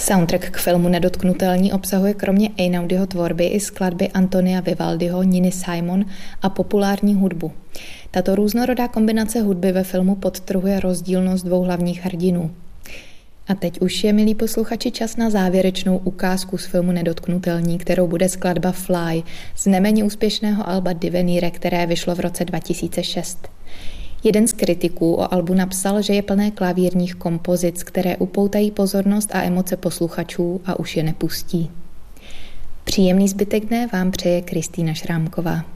Soundtrack k filmu Nedotknutelní obsahuje kromě Einaudiho tvorby i skladby Antonia Vivaldiho, Niny Simon a populární hudbu. Tato různorodá kombinace hudby ve filmu podtrhuje rozdílnost dvou hlavních hrdinů. A teď už je, milí posluchači, čas na závěrečnou ukázku z filmu Nedotknutelní, kterou bude skladba Fly z neméně úspěšného alba Divenire, které vyšlo v roce 2006. Jeden z kritiků o albu napsal, že je plné klavírních kompozic, které upoutají pozornost a emoce posluchačů a už je nepustí. Příjemný zbytek dne vám přeje Kristýna Šrámková.